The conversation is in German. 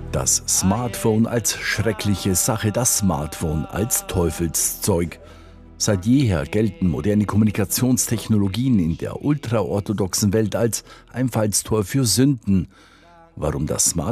Das Smartphone als schreckliche Sache, das Smartphone als Teufelszeug. Seit jeher gelten moderne Kommunikationstechnologien in der ultraorthodoxen Welt als Einfallstor für Sünden. Warum das Smartphone